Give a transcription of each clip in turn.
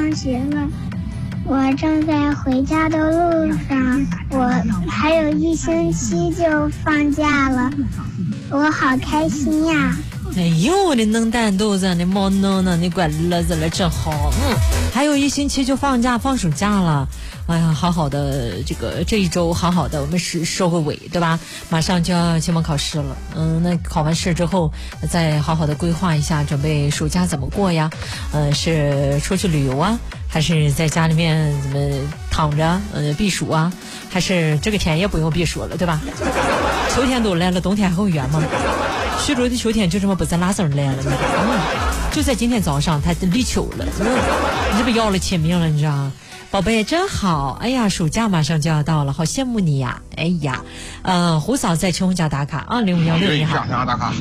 放学了，我正在回家的路上，我还有1星期就放假了，我好开心呀！ 哎呦，你能蛋肚子，你毛弄呢？你怪乐子了，真好。还有1星期就放暑假了。哎呀，好好的这一周好好的，我们收个尾，对吧？马上就要期末考试了。那考完试之后，再好好的规划一下，准备暑假怎么过呀？是出去旅游啊，还是在家里面怎么躺着避暑啊？还是这个天也不用避暑了，对吧？秋天都来了，冬天还会远吗？徐州的秋天就这么不在拉绳来了，就在今天早上它立秋了，你这不要了亲命了，你知道吗？宝贝真好，哎呀，暑假马上就要到了，好羡慕你呀！哎呀，胡嫂在陈红家打卡啊，0516你好， 打卡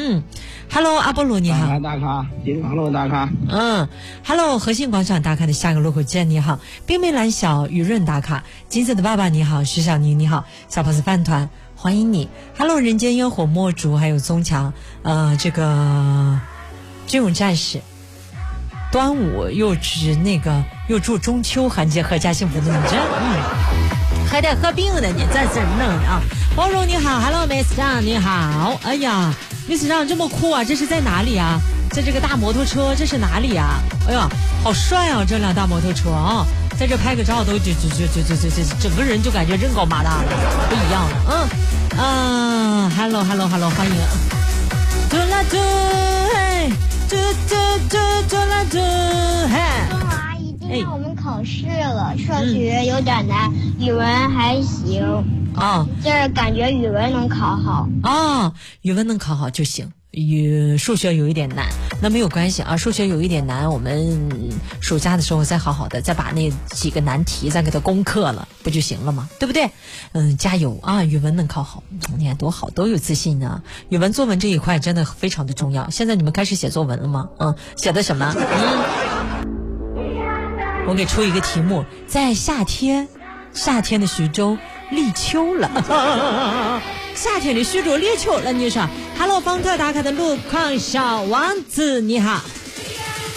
，Hello 阿波罗你好， 打卡，金华路打卡 ，Hello 和信广场打卡的下个路口见你好，冰梅蓝小雨润打卡，金色的爸爸你好，徐小宁你好，小胖子饭团欢迎你 ，Hello 人间烟火墨竹还有宗强，这个军勇战士。端午又祝中秋寒节阖家幸福的你这还得合并的你在这弄啊！包容你好 ，Hello Miss 张你好，哎呀 ，Miss 张这么酷啊，这是在哪里啊？在这个大摩托车，这是哪里啊？哎呀，好帅啊！这辆大摩托车啊，在这拍个照都就整个人就感觉人高马大了，不一样了。Hello， 欢迎。嘟啦嘟，嘿，嘟啦嘟，嘿。 阿姨，今天我们考试了，数学有点难，语文还行。就是感觉语文能考好。 语文能考好就行。数学有一点难，那没有关系啊。数学有一点难，我们暑假的时候再好好的再把那几个难题再给它攻克了，不就行了吗？对不对？加油啊！语文能考好，你看多好，多有自信呢。语文作文这一块真的非常的重要。现在你们开始写作文了吗？写的什么？我给出一个题目，在夏天的徐州立秋了。夏天的徐州立秋了，你说 ，Hello 方特打卡的路况小王子，你好